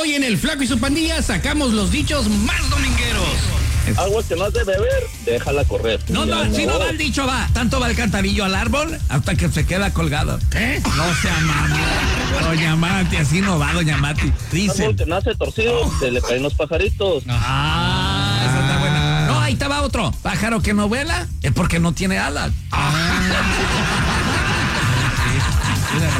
Hoy en El Flaco y su Pandilla sacamos los dichos más domingueros. Agua que no has de beber, déjala correr. No, si no va el dicho, va. Tanto va el cantarillo al árbol hasta que se queda colgado. ¿Qué? No sea mamá. Doña Mati, así no va, doña Mati. Dice. Árbol que nace torcido, se le caen los pajaritos. Esa está buena. No, ahí te va otro. Pájaro que no vuela es porque no tiene alas.